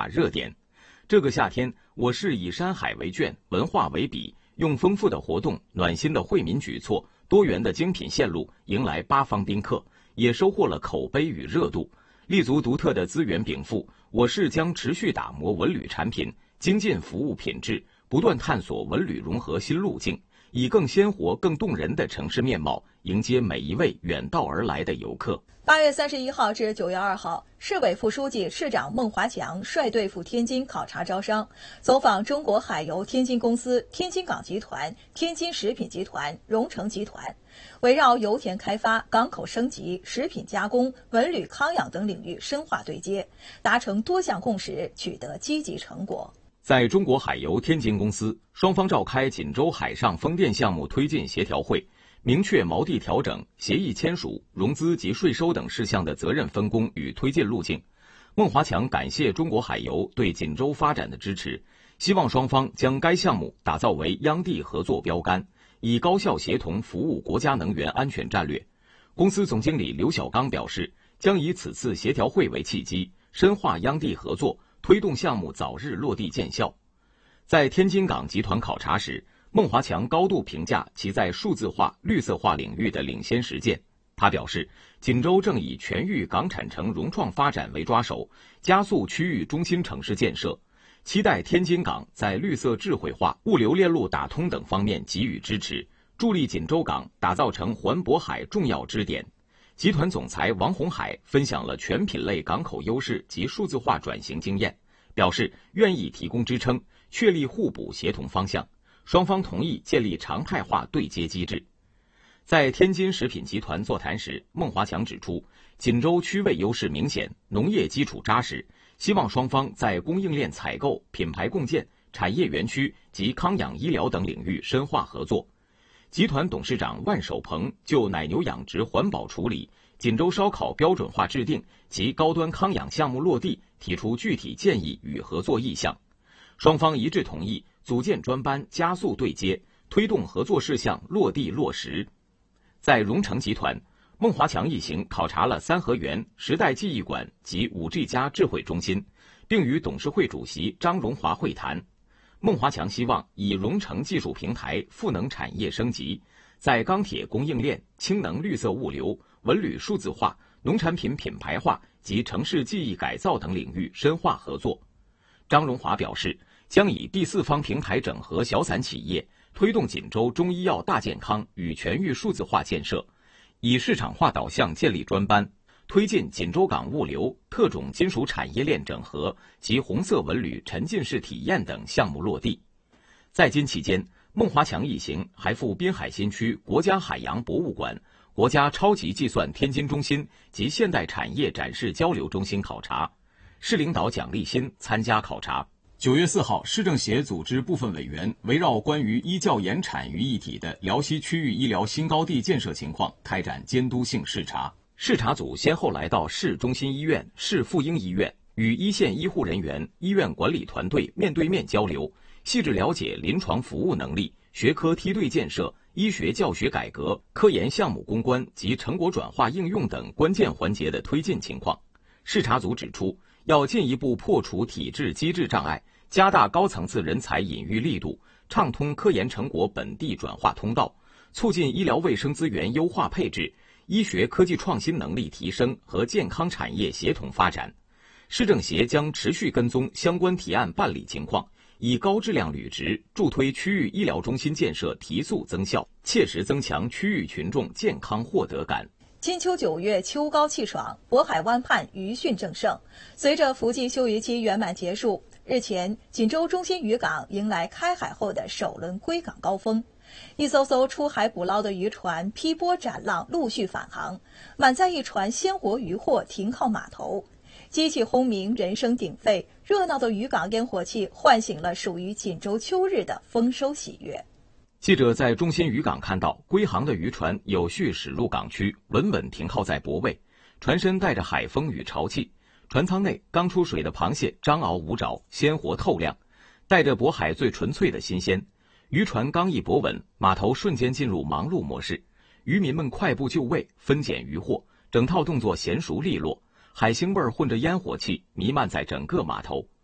热点。这个夏天，我市以山海为卷，文化为笔，用丰富的活动、暖心的惠民举措、多元的精品线路，迎来八方宾客，也收获了口碑与热度。立足独特的资源禀赋，我市将持续打磨文旅产品，精进服务品质，不断探索文旅融合新路径，以更鲜活、更动人的城市面貌迎接每一位远道而来的游客。 8月31号至9月2号，市委副书记、市长孟华强率队赴天津考察招商，走访中国海油天津公司、天津港集团、天津食品集团、荣成集团，围绕油田开发、港口升级、食品加工、文旅康养等领域深化对接，达成多项共识，取得积极成果。 在中国海油天津公司，双方召开锦州海上风电项目推进协调会，明确锚地调整、协议签署、融资及税收等事项的责任分工与推进路径。孟华强感谢中国海油对锦州发展的支持，希望双方将该项目打造为央地合作标杆，以高效协同服务国家能源安全战略。公司总经理刘小刚表示，将以此次协调会为契机，深化央地合作，推动项目早日落地见效。在天津港集团考察时，孟华强高度评价其在数字化、绿色化领域的领先实践。他表示，锦州正以全域港产城融创发展为抓手，加速区域中心城市建设，期待天津港在绿色智慧化、物流链路打通等方面给予支持，助力锦州港打造成环渤海重要支点。集团总裁王洪海分享了全品类港口优势及数字化转型经验，表示愿意提供支撑，确立互补协同方向。双方同意建立常态化对接机制。在天津食品集团座谈时，孟华强指出，锦州区位优势明显，农业基础扎实，希望双方在供应链采购、品牌共建、产业园区及康养医疗等领域深化合作。集团董事长万守鹏就奶牛养殖环保处理、锦州烧烤标准化制定及高端康养项目落地提出具体建议与合作意向。双方一致同意组建专班，加速对接，推动合作事项落地落实。在荣成集团，孟华强一行考察了三合园、时代记忆馆及5G+ 智慧中心，并与董事会主席张荣华会谈。孟华强希望以荣成技术平台赋能产业升级，在钢铁供应链、氢能绿色物流、文旅数字化、农产品品牌化及城市记忆改造等领域深化合作。张荣华表示，将以第四方平台整合小散企业，推动锦州中医药大健康与全域数字化建设，以市场化导向建立专班，推进锦州港物流、特种金属产业链整合及红色文旅沉浸式体验等项目落地。在京期间，孟华强一行还赴滨海新区国家海洋博物馆、国家超级计算天津中心及现代产业展示交流中心考察。市领导蒋立新参加考察。9月4号，市政协组织部分委员围绕关于医教研产于一体的辽西区域医疗新高地建设情况开展监督性视察。视察组先后来到市中心医院、市妇婴医院，与一线医护人员、医院管理团队面对面交流，细致了解临床服务能力、学科梯队建设、医学教学改革、科研项目攻关及成果转化应用等关键环节的推进情况。视察组指出，要进一步破除体制机制障碍，加大高层次人才引育力度，畅通科研成果本地转化通道，促进医疗卫生资源优化配置、医学科技创新能力提升和健康产业协同发展。市政协将持续跟踪相关提案办理情况，以高质量履职助推区域医疗中心建设提速增效，切实增强区域群众健康获得感。 金秋9月，秋高气爽，渤海湾畔渔汛正盛。随着伏季休渔期圆满结束，日前，锦州中心渔港迎来开海后的首轮归港高峰。一艘艘出海捕捞的渔船劈波斩浪，陆续返航，满载一船鲜活渔获停靠码头。机器轰鸣，人声鼎沸，热闹的渔港烟火气唤醒了属于锦州秋日的丰收喜悦。 记者在中心渔港看到，归航的渔船有序驶入港区，稳稳停靠在泊位，船身带着海风与潮气，船舱内刚出水的螃蟹张骜舞爪，鲜活透亮，带着渤海最纯粹的新鲜。渔船刚一泊稳，码头瞬间进入忙碌模式，渔民们快步就位，分拣渔获，整套动作娴熟利落，海腥味混着烟火气弥漫在整个码头。